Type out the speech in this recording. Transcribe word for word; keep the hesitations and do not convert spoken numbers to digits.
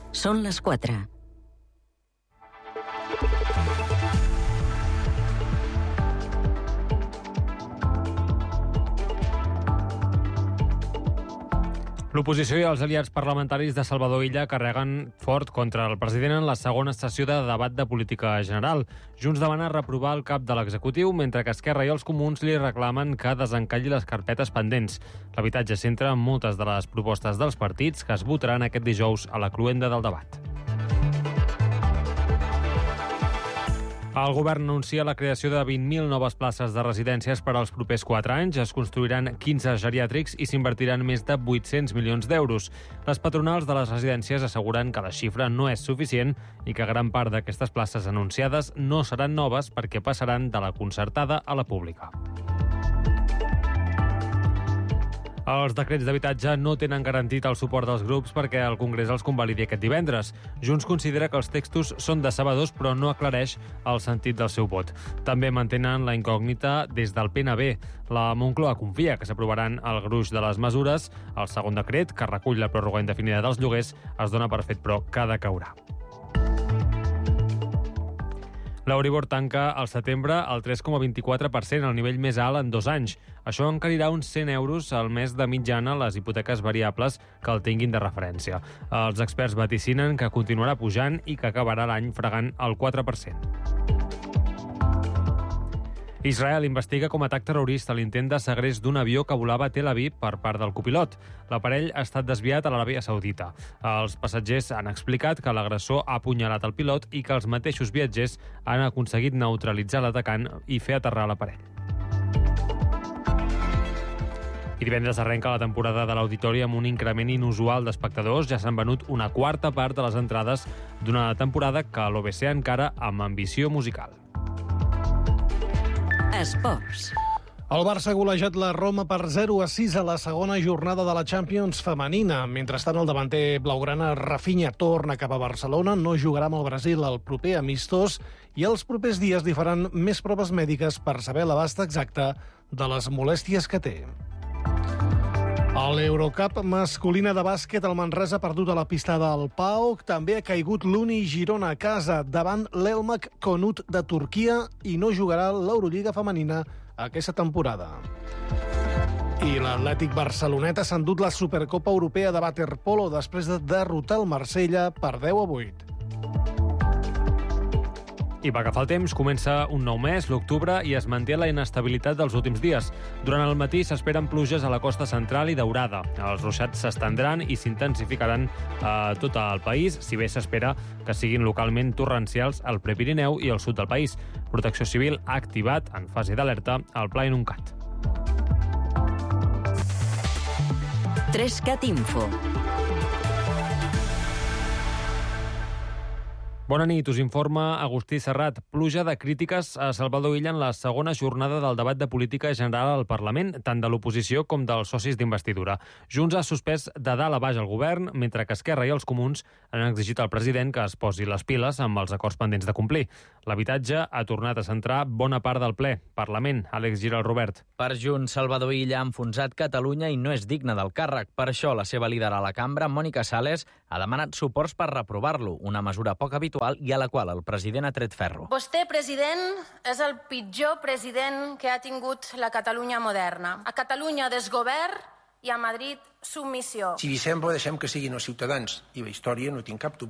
Són les quatre. L'oposició i els aliats parlamentaris de Salvador Illa carreguen fort contra el president en la segona sessió de debat de política general. Junts demana reprovar el cap de l'executiu, mentre que Esquerra i els Comuns li reclamen que desencalli les carpetes pendents. L'habitatge centra en moltes de les propostes dels partits que es votaran aquest dijous a la cloenda del debat. El govern anuncia la creació de vint mil noves places de residències per als propers quatre anys. Es construiran quinze geriàtrics i s'invertiran més de vuit-cents milions d'euros. Les patronals de les residències asseguren que la xifra no és suficient i que gran part d'aquestes places anunciades no seran noves perquè passaran de la concertada a la pública. Els decrets d'habitatge no tenen garantit el suport dels grups perquè el Congrés els convalidi aquest divendres. Junts considera que els textos són decebedors però no aclareix el sentit del seu vot. També mantenen la incògnita des del P N B. La Moncloa confia que s'aprovaran el gruix de les mesures. El segon decret, que recull la pròrroga indefinida dels lloguers, es dona per fet però que decaurà. L'Euribor tanca al setembre al tres coma vint-i-quatre per cent, el nivell més alt en dos anys. Això encarirà uns cent euros al mes de mitjana les hipoteques variables que el tinguin de referència. Els experts vaticinen que continuarà pujant i que acabarà l'any fregant el quatre per cent. Israel investiga com a atac terrorista l'intent de segrest d'un avió que volava a Tel Aviv per part del copilot. L'aparell ha estat desviat a l'Aràbia Saudita. Els passatgers han explicat que l'agressor ha apunyalat el pilot i que els mateixos viatgers han aconseguit neutralitzar l'atacant i fer aterrar l'aparell. I divendres arrenca la temporada de l'Auditori amb un increment inusual d'espectadors. Ja s'han venut una quarta part de les entrades d'una temporada que l'O B C encara amb ambició musical. Esports. El Barça ha golejat la Roma per zero a sis a la segona jornada de la Champions femenina. Mentrestant, el davanter blaugrana Rafinha torna cap a Barcelona, no jugarà amb el Brasil el proper amistós i els propers dies li faran més proves mèdiques per saber l'abast exacte de les molèsties que té. A l'Eurocup masculina de bàsquet, el Manresa ha perdut a la pista del P A O K. També ha caigut l'Uni Girona a casa davant l'Elmak Konut de Turquia i no jugarà l'Eurolliga femenina aquesta temporada. I l'Atlètic Barceloneta s'ha endut la Supercopa Europea de Waterpolo després de derrotar el Marsella per deu a vuit. I va agafar el temps, comença un nou mes, l'octubre, i es manté la inestabilitat dels últims dies. Durant el matí s'esperen pluges a la costa central i daurada. Els ruixats s'estendran i s'intensificaran a tot el país, si bé s'espera que siguin localment torrencials al Prepirineu i al sud del país. Protecció Civil ha activat, en fase d'alerta, el Pla Inuncat. tres cat Info. Bona nit, us informa Agustí Serrat. Pluja de crítiques a Salvador Illa en la segona jornada del debat de política general al Parlament, tant de l'oposició com dels socis d'investidura. Junts ha suspès de dalt a baix el govern, mentre que Esquerra i els Comuns han exigit al president que es posi les piles amb els acords pendents de complir. L'habitatge ha tornat a centrar bona part del ple. Parlament, Àlex Giral Robert. Per Junts, Salvador Illa ha enfonsat Catalunya i no és digne del càrrec. Per això, la seva líder a la cambra, Mònica Sales, ha demanat suports per reprovar-lo, una mesura poc habitual i a la qual el president ha tret ferro. Vostè, president, és el pitjor president que ha tingut la Catalunya moderna. A Catalunya desgovern i a Madrid submissió. Si vi sembla, deixem que siguin els ciutadans i la història no tinc cap dubte